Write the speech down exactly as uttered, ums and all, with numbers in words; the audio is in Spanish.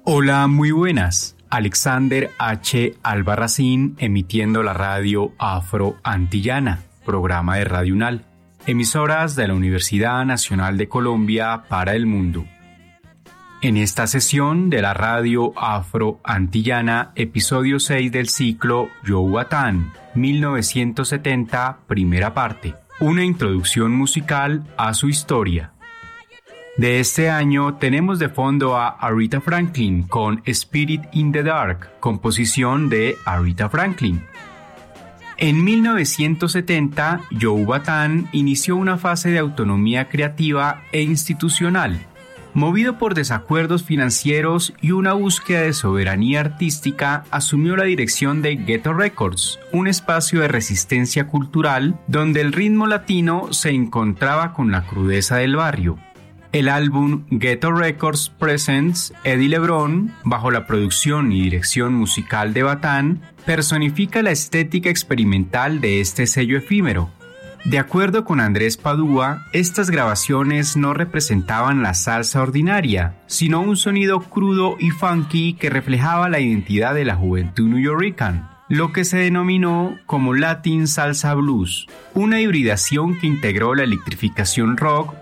Hola, muy buenas. Alexander H. Albarracín, emitiendo la radio Afro-Antillana, programa de Radio UNAL, emisoras de la Universidad Nacional de Colombia para el mundo. En esta sesión de la radio Afro-Antillana, episodio seis del ciclo Yohuatán, mil novecientos setenta, primera parte, una introducción musical a su historia. De este año tenemos de fondo a Aretha Franklin con Spirit in the Dark, composición de Aretha Franklin. En mil novecientos setenta, Yohuatán inició una fase de autonomía creativa e institucional. Movido por desacuerdos financieros y una búsqueda de soberanía artística, asumió la dirección de Ghetto Records, un espacio de resistencia cultural donde el ritmo latino se encontraba con la crudeza del barrio. El álbum Ghetto Records Presents Eddie LeBron, bajo la producción y dirección musical de Batán, personifica la estética experimental de este sello efímero. De acuerdo con Andrés Padua, estas grabaciones no representaban la salsa ordinaria, sino un sonido crudo y funky que reflejaba la identidad de la juventud newyorkana, lo que se denominó como Latin Salsa Blues, una hibridación que integró la electrificación rock